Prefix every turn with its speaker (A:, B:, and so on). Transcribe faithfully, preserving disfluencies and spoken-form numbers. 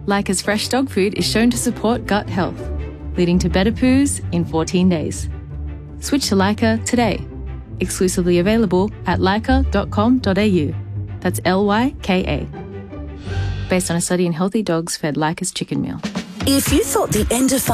A: Lyca's fresh dog food is shown to support gut health, leading to better poos in fourteen days. Switch to Lyca today. Exclusively available at lyca dot com dot a u. That's L Y K A. Based on a study in healthy dogs fed Lyca's chicken meal.
B: If you thought the end of